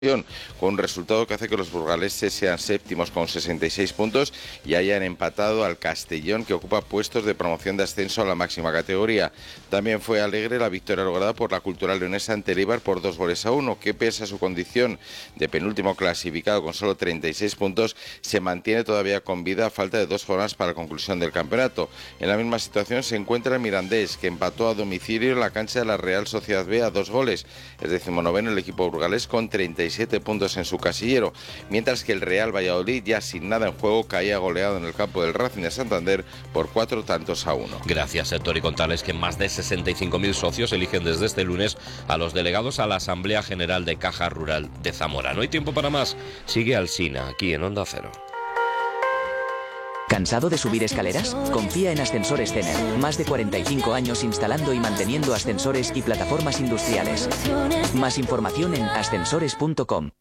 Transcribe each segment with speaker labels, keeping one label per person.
Speaker 1: con un resultado que hace que los burgaleses sean séptimos con 66 puntos y hayan empatado al Castellón, que ocupa puestos de promoción de ascenso a la máxima categoría. También fue alegre la victoria lograda por la Cultural Leonesa ante el Eibar por 2-1, que pese a su condición de penúltimo clasificado con solo 36 puntos, se mantiene todavía con vida a falta de 2 jornadas para la conclusión del campeonato. En la misma situación se encuentra el Mirandés, que empató a domicilio en la cancha de la Real Sociedad B a 2 goles. Es 19º el equipo burgalés con 37 puntos en su casillero, mientras que el Real Valladolid, ya sin nada en juego, caía goleado en el campo del Racing de Santander por 4-1.
Speaker 2: Gracias, Héctor. Y contarles que más de 65.000 socios eligen desde este lunes a los delegados a la Asamblea General de Caja Rural de Zamora. No hay tiempo para más. Sigue Alsina, aquí en Onda Cero.
Speaker 3: ¿Cansado de subir escaleras? Confía en Ascensores Cener. Más de 45 años instalando y manteniendo ascensores y plataformas industriales. Más información en ascensores.com.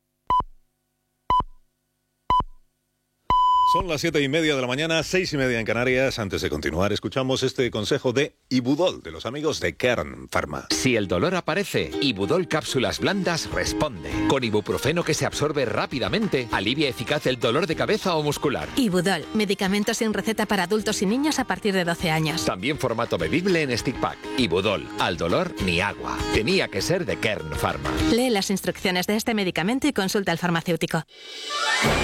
Speaker 4: Son las 7:30 de la mañana, 6:30 en Canarias. Antes de continuar, escuchamos este consejo de Ibudol, de los amigos de Kern Pharma.
Speaker 5: Si el dolor aparece, Ibudol Cápsulas Blandas responde. Con ibuprofeno que se absorbe rápidamente, alivia eficaz el dolor de cabeza o muscular.
Speaker 6: Ibudol, medicamento sin receta para adultos y niños a partir de 12 años.
Speaker 5: También formato bebible en stick pack. Ibudol, al dolor ni agua. Tenía que ser de Kern Pharma.
Speaker 6: Lee las instrucciones de este medicamento y consulta al farmacéutico.